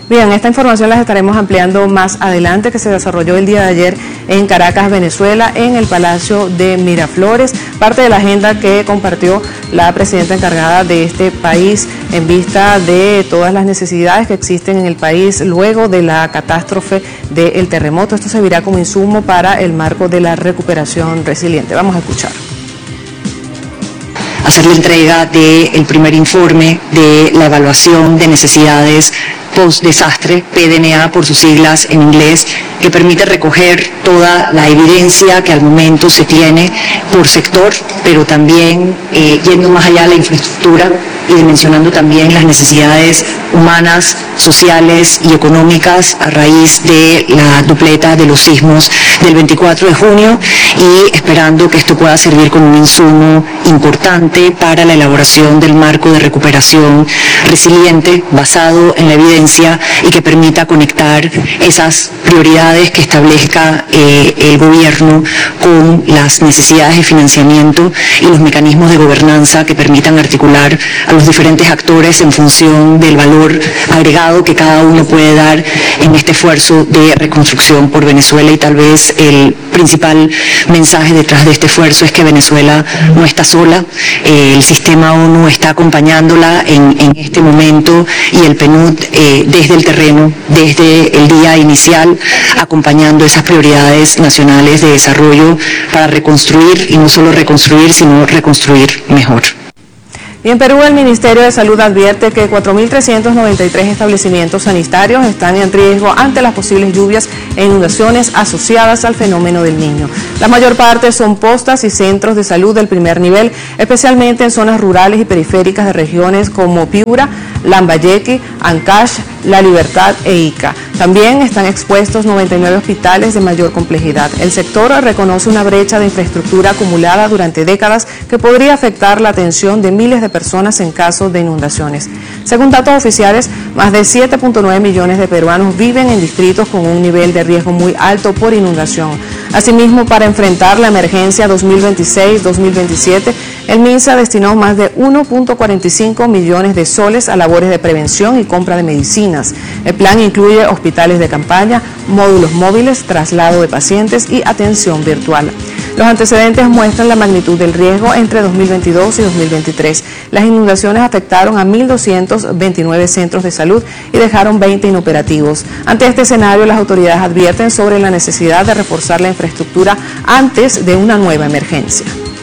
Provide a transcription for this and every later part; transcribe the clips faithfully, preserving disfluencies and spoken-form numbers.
Bien, esta información las estaremos ampliando más adelante, que se desarrolló el día de ayer en Caracas, Venezuela, en el Palacio de Miraflores, parte de la agenda que compartió la presidenta encargada de este país en vista de todas las necesidades que existen en el país luego de la catástrofe del terremoto. Esto servirá como insumo para el marco de la recuperación resiliente. Vamos a escuchar. Hacer la entrega del primer informe de la evaluación de necesidades post-desastre, P D N A por sus siglas en inglés, que permite recoger toda la evidencia que al momento se tiene por sector, pero también eh, yendo más allá de la infraestructura y dimensionando también las necesidades humanas, sociales y económicas a raíz de la dupleta de los sismos del veinticuatro de junio, y esperando que esto pueda servir como un insumo importante para la elaboración del marco de recuperación resiliente basado en la evidencia y que permita conectar esas prioridades que establezca eh, el gobierno con las necesidades de financiamiento y los mecanismos de gobernanza que permitan articular a los diferentes actores en función del valor agregado que cada uno puede dar en este esfuerzo de reconstrucción por Venezuela. Y tal vez el principal mensaje detrás de este esfuerzo es que Venezuela no está sola, eh, el sistema ONU está acompañándola en, en este momento, y el P N U D eh, desde el terreno, desde el día inicial, acompañando esas prioridades nacionales de desarrollo para reconstruir, y no solo reconstruir, sino reconstruir mejor. Y en Perú, el Ministerio de Salud advierte que cuatro mil trescientos noventa y tres establecimientos sanitarios están en riesgo ante las posibles lluvias e inundaciones asociadas al fenómeno del Niño. La mayor parte son postas y centros de salud del primer nivel, especialmente en zonas rurales y periféricas de regiones como Piura, Lambayeque, Ancash, La Libertad e Ica. También están expuestos noventa y nueve hospitales de mayor complejidad. El sector reconoce una brecha de infraestructura acumulada durante décadas que podría afectar la atención de miles de personas en caso de inundaciones. Según datos oficiales, más de siete punto nueve millones de peruanos viven en distritos con un nivel de riesgo muy alto por inundación. Asimismo, para enfrentar la emergencia dos mil veintiséis dos mil veintisiete, el MINSA destinó más de uno punto cuarenta y cinco millones de soles a labores de prevención y compra de medicinas. El plan incluye hospitales de campaña, módulos móviles, traslado de pacientes y atención virtual. Los antecedentes muestran la magnitud del riesgo entre dos mil veintidós y dos mil veintitrés. Las inundaciones afectaron a mil doscientos veintinueve centros de salud y dejaron veinte inoperativos. Ante este escenario, las autoridades advierten sobre la necesidad de reforzar la infraestructura antes de una nueva emergencia.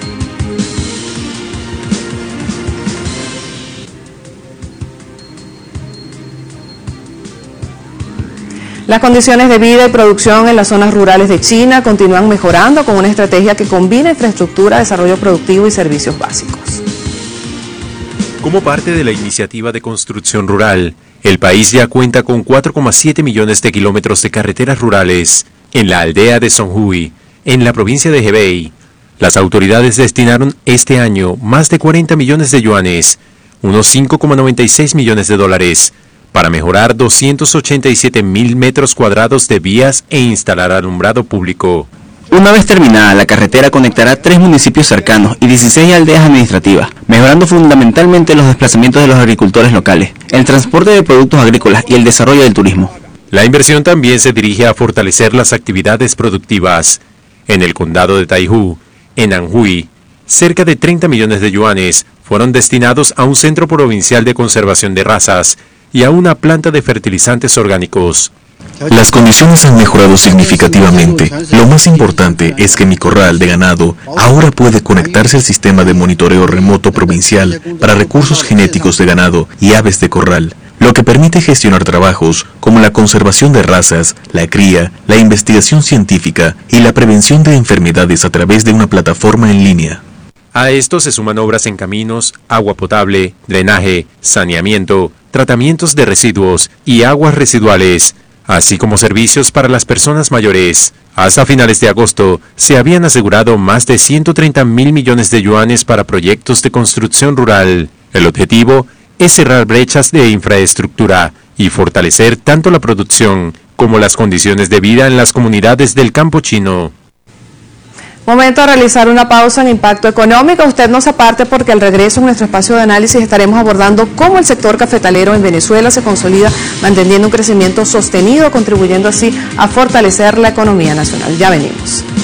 Las condiciones de vida y producción en las zonas rurales de China continúan mejorando con una estrategia que combina infraestructura, desarrollo productivo y servicios básicos. Como parte de la iniciativa de construcción rural, el país ya cuenta con cuatro coma siete millones de kilómetros de carreteras rurales. En la aldea de Songhui, en la provincia de Hebei, las autoridades destinaron este año más de cuarenta millones de yuanes, unos cinco coma noventa y seis millones de dólares, para mejorar doscientos ochenta y siete mil metros cuadrados de vías e instalar alumbrado público. Una vez terminada, la carretera conectará tres municipios cercanos y dieciséis aldeas administrativas, mejorando fundamentalmente los desplazamientos de los agricultores locales, el transporte de productos agrícolas y el desarrollo del turismo. La inversión también se dirige a fortalecer las actividades productivas. En el condado de Taihu, en Anhui, cerca de treinta millones de yuanes fueron destinados a un centro provincial de conservación de razas y a una planta de fertilizantes orgánicos. Las condiciones han mejorado significativamente. Lo más importante es que mi corral de ganado ahora puede conectarse al sistema de monitoreo remoto provincial para recursos genéticos de ganado y aves de corral, lo que permite gestionar trabajos como la conservación de razas, la cría, la investigación científica y la prevención de enfermedades a través de una plataforma en línea. A esto se suman obras en caminos, agua potable, drenaje, saneamiento, tratamientos de residuos y aguas residuales, así como servicios para las personas mayores. Hasta finales de agosto, se habían asegurado más de ciento treinta mil millones de yuanes para proyectos de construcción rural. El objetivo es cerrar brechas de infraestructura y fortalecer tanto la producción como las condiciones de vida en las comunidades del campo chino. Momento de realizar una pausa en Impacto Económico. Usted no se aparte porque al regreso en nuestro espacio de análisis estaremos abordando cómo el sector cafetalero en Venezuela se consolida manteniendo un crecimiento sostenido, contribuyendo así a fortalecer la economía nacional. Ya venimos.